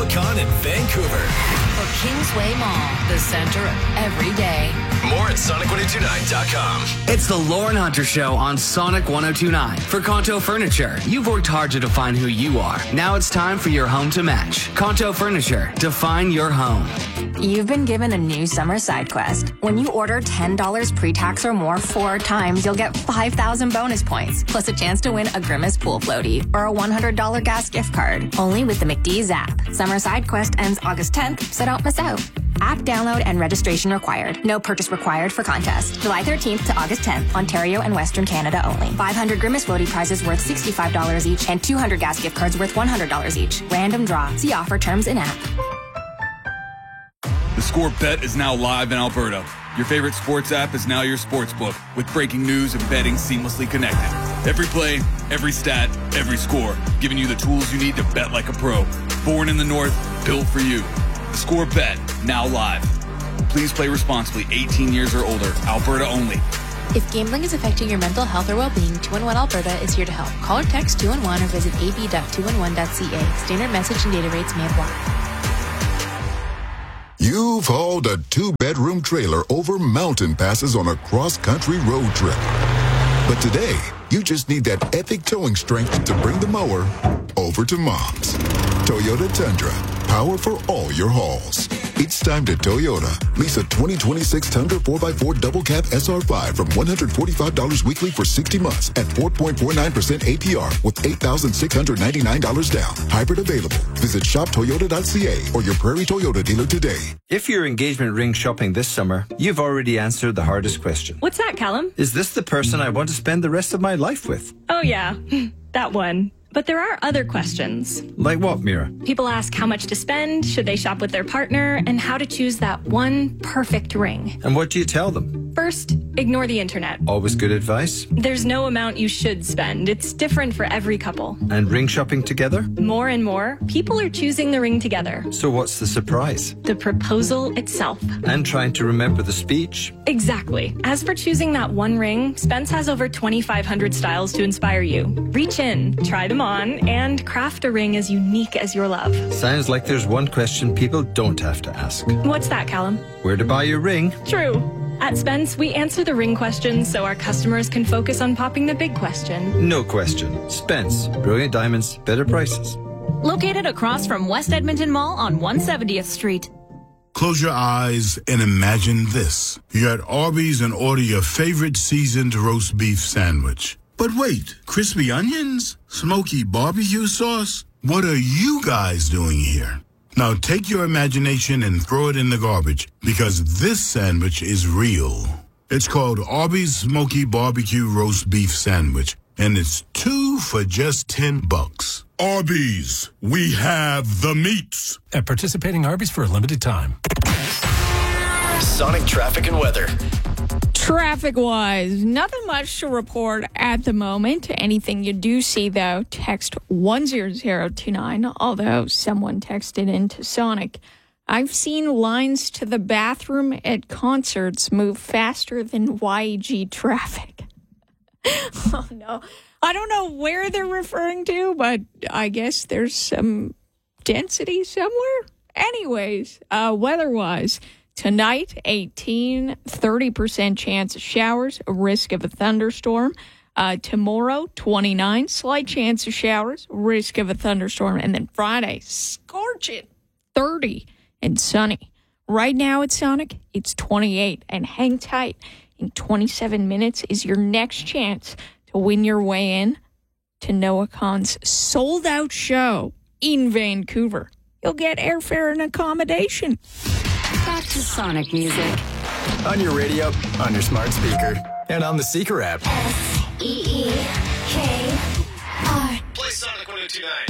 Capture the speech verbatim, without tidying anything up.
Noah Khan in Vancouver. For Kingsway Mall, the center of every day. More at Sonic ten twenty-nine dot com. It's the Lauren Hunter Show on Sonic ten twenty-nine. For Kanto Furniture, you've worked hard to define who you are. Now it's time for your home to match. Kanto Furniture, define your home. You've been given a new summer side quest. When you order ten dollars pre-tax or more four times, you'll get five thousand bonus points, plus a chance to win a Grimace pool floaty or a one hundred dollars gas gift card. Only with the McDee's app. Summer side quest ends August tenth, so don't miss out. App download and registration required. No purchase required for contest. July thirteenth to August tenth, Ontario and Western Canada only. five hundred Grimace floaty prizes worth sixty-five dollars each and two hundred gas gift cards worth one hundred dollars each. Random draw. See offer terms in app. The Score Bet is now live in Alberta. Your favorite sports app is now your sports book, with breaking news and betting seamlessly connected. Every play, every stat, every score, giving you the tools you need to bet like a pro. Born in the North, built for you. The Score Bet, now live. Please play responsibly, eighteen years or older, Alberta only. If gambling is affecting your mental health or well-being, two one one Alberta is here to help. Call or text two one one or visit a b dot two one one dot c a. Standard message and data rates may apply. You've hauled a two-bedroom trailer over mountain passes on a cross-country road trip. But today, you just need that epic towing strength to bring the mower over to Mom's. Toyota Tundra, power for all your hauls. It's time to Toyota. Lease a twenty twenty-six Tundra four by four double cab S R five from one hundred forty-five dollars weekly for sixty months at four point four nine percent A P R with eight thousand six hundred ninety-nine dollars down. Hybrid available. Visit shop toyota dot c a or your Prairie Toyota dealer today. If you're engagement ring shopping this summer, you've already answered the hardest question. What's that, Callum? Is this the person I want to spend the rest of my life with? Oh, yeah. That one. But there are other questions. Like what, Mira? People ask how much to spend, should they shop with their partner, and how to choose that one perfect ring. And what do you tell them? First, ignore the internet. Always good advice. There's no amount you should spend. It's different for every couple. And ring shopping together? More and more, people are choosing the ring together. So what's the surprise? The proposal itself. And trying to remember the speech? Exactly. As for choosing that one ring, Spence has over twenty-five hundred styles to inspire you. Reach in, try them on, and craft a ring as unique as your love. Sounds like there's one question people don't have to ask. What's that, Callum? Where to buy your ring? True. At Spence, we answer the ring questions so our customers can focus on popping the big question. No question. Spence. Brilliant diamonds, better prices. Located across from West Edmonton Mall on one hundred seventieth Street. Close your eyes and imagine this. You're at Arby's and order your favorite seasoned roast beef sandwich. But wait, crispy onions? Smoky barbecue sauce? What are you guys doing here? Now take your imagination and throw it in the garbage, because this sandwich is real. It's called Arby's Smoky Barbecue Roast Beef Sandwich, and it's two for just ten bucks. Arby's, we have the meats. At participating Arby's for a limited time. Sonic traffic and weather. Traffic-wise, nothing much to report at the moment. Anything you do see, though, text one zero zero two nine, although someone texted into Sonic. I've seen lines to the bathroom at concerts move faster than Y E G traffic. Oh, no. I don't know where they're referring to, but I guess there's some density somewhere. Anyways, uh, weather-wise, tonight, eighteen, thirty percent chance of showers, a risk of a thunderstorm. Uh, tomorrow, twenty-nine, slight chance of showers, risk of a thunderstorm. And then Friday, scorching, thirty and sunny. Right now at Sonic, it's twenty-eight. And hang tight. In twenty-seven minutes is your next chance to win your way in to Noah Khan's sold-out show in Vancouver. You'll get airfare and accommodation. Back to Sonic music. On your radio, on your smart speaker, and on the Seeker app. S E E K R. Play Sonic ten twenty-nine.